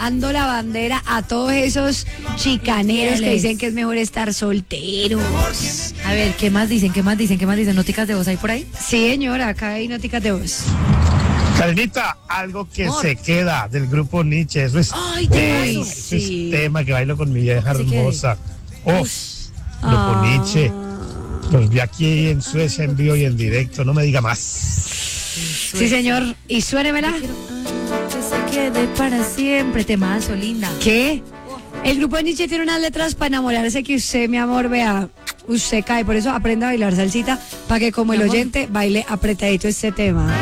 bajando la bandera a todos esos chicaneros que dicen que es mejor estar solteros. A ver, ¿qué más dicen? ¿Qué más dicen? ¿Qué más dicen? ¿Nóticas de voz hay por ahí? Sí, señora, acá hay noticas de voz. Karenita, algo que se queda del grupo Nietzsche, eso es, Ay, eso sí. es tema que bailo con mi vieja Así que- hermosa. Grupo Nietzsche, los vi aquí en Suecia en vivo y en directo, no me diga más. Sí, señor. Y suénemela. Que se quede para siempre. Temazo, linda. ¿Qué? El grupo de Nietzsche tiene unas letras para enamorarse que usted, mi amor, vea, usted cae. Por eso aprenda a bailar salsita para que como el oyente baile apretadito este tema.